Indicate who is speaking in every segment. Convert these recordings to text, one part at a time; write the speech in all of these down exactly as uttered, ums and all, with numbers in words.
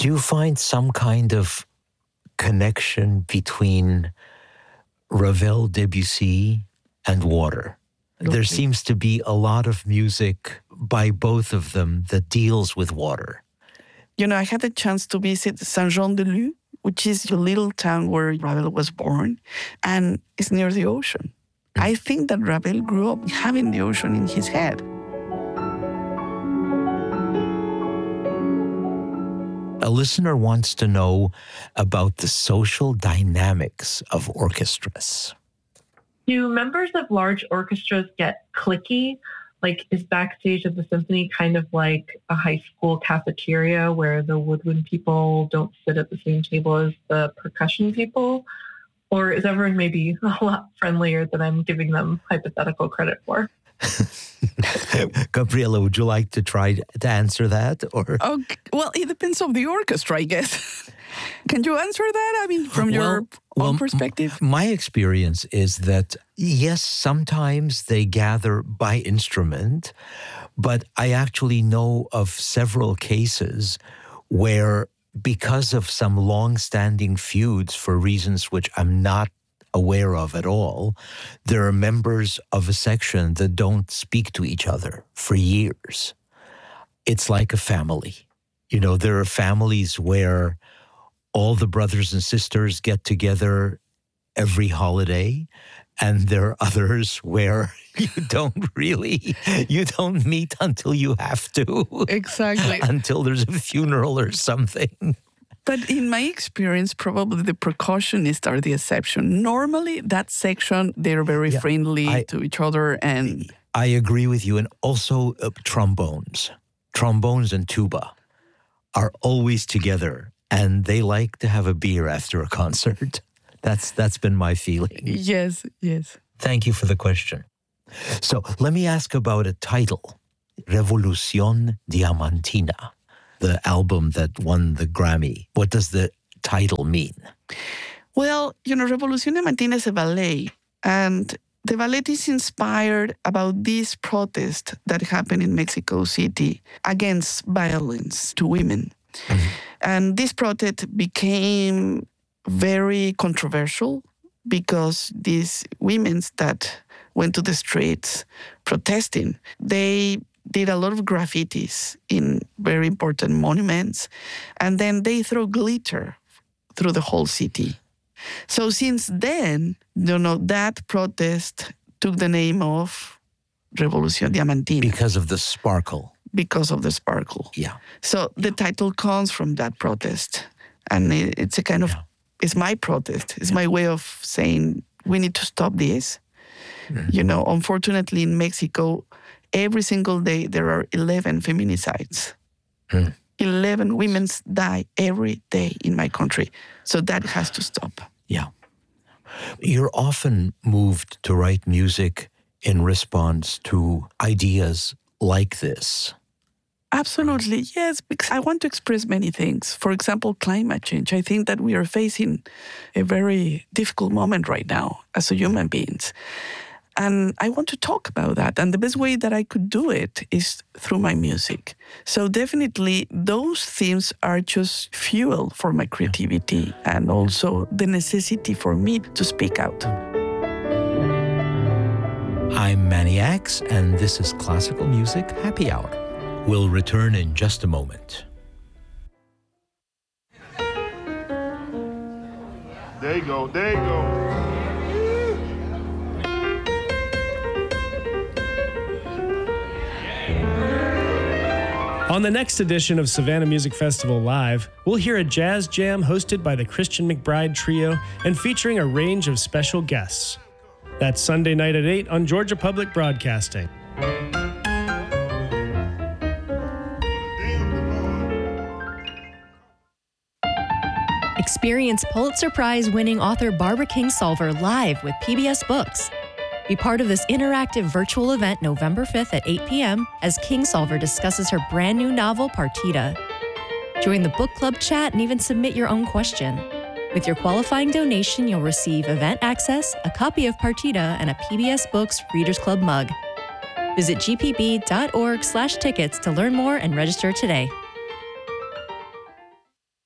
Speaker 1: Do you find some kind of connection between Ravel, Debussy, and water?
Speaker 2: Okay.
Speaker 1: There seems to be a lot of music by both of them that deals with water.
Speaker 2: You know, I had the chance to visit Saint-Jean-de-Luz, which is the little town where Ravel was born, and it's near the ocean. Mm. I think that Ravel grew up having the ocean in his head.
Speaker 1: A listener wants to know about the social dynamics of orchestras.
Speaker 3: Do members of large orchestras get cliquey? Like, is backstage at the symphony kind of like a high school cafeteria where the woodwind people don't sit at the same table as the percussion people? Or is everyone maybe a lot friendlier than I'm giving them hypothetical credit for?
Speaker 1: Gabriela, would you like to try to answer that? Or
Speaker 2: oh, well, it depends on the orchestra, I guess. Can you answer that? I mean, from your
Speaker 1: well,
Speaker 2: own
Speaker 1: well,
Speaker 2: perspective?
Speaker 1: My experience is that, yes, sometimes they gather by instrument, but I actually know of several cases where, because of some long-standing feuds for reasons which I'm not aware of at all, there are members of a section that don't speak to each other for years. It's like a family. You know, there are families where all the brothers and sisters get together every holiday, and there are others where you don't really, you don't meet until you have to.
Speaker 2: Exactly.
Speaker 1: Until there's a funeral or something.
Speaker 2: But in my experience, probably the percussionists are the exception. Normally, that section, they're very yeah, friendly I, to each other. And
Speaker 1: I agree with you. And also uh, trombones. Trombones and tuba are always together, and they like to have a beer after a concert. That's That's been my feeling.
Speaker 2: Yes, yes.
Speaker 1: Thank you for the question. So let me ask about a title, Revolución Diamantina. The album that won the Grammy. What does the title mean?
Speaker 2: Well, you know, Revolución Diamantina is a ballet, and the ballet is inspired about this protest that happened in Mexico City against violence to women. Mm-hmm. And this protest became very controversial because these women that went to the streets protesting, they did a lot of graffitis in very important monuments, and then they throw glitter through the whole city. So since then, you know, that protest took the name of Revolución Diamantina.
Speaker 1: Because of the sparkle.
Speaker 2: Because of the sparkle.
Speaker 1: Yeah.
Speaker 2: So the title comes from that protest, and it, it's a kind of, yeah. it's my protest. It's yeah. my way of saying, we need to stop this. Mm-hmm. You know, unfortunately in Mexico, every single day, there are eleven feminicides. Mm. eleven women die every day in my country. So that has to stop.
Speaker 1: Yeah. You're often moved to write music in response to ideas like this.
Speaker 2: Absolutely, yes, because I want to express many things. For example, climate change. I think that we are facing a very difficult moment right now as human beings. And I want to talk about that. And the best way that I could do it is through my music. So definitely those themes are just fuel for my creativity and also the necessity for me to speak out.
Speaker 1: I'm Manny Axe, and this is Classical Music Happy Hour. We'll return in just a moment.
Speaker 4: There you go, there you go.
Speaker 5: On the next edition of Savannah Music Festival Live, we'll hear a jazz jam hosted by the Christian McBride Trio and featuring a range of special guests. That's Sunday night at eight on Georgia Public Broadcasting.
Speaker 6: Experience Pulitzer Prize-winning author Barbara Kingsolver live with P B S Books. Be part of this interactive virtual event November fifth at eight p.m. as Kingsolver discusses her brand new novel, Partita. Join the book club chat and even submit your own question. With your qualifying donation, you'll receive event access, a copy of Partita, and a P B S Books Readers Club mug. Visit g p b dot org slash tickets to learn more and register today.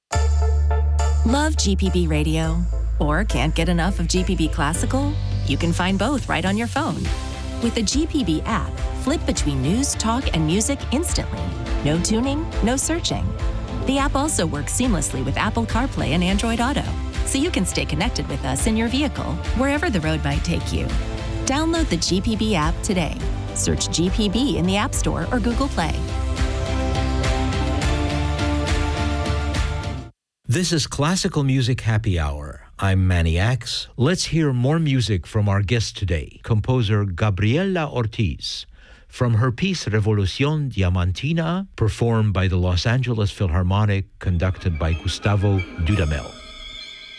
Speaker 7: Love G P B radio? Or can't get enough of G P B Classical? You can find both right on your phone. With the G P B app, flip between news, talk, and music instantly. No tuning, no searching. The app also works seamlessly with Apple CarPlay and Android Auto, so you can stay connected with us in your vehicle, wherever the road might take you. Download the G P B app today. Search G P B in the App Store or Google Play.
Speaker 1: This is Classical Music Happy Hour. I'm Manny Axe. Let's hear more music from our guest today, composer Gabriela Ortiz, from her piece Revolución Diamantina, performed by the Los Angeles Philharmonic, conducted by Gustavo Dudamel.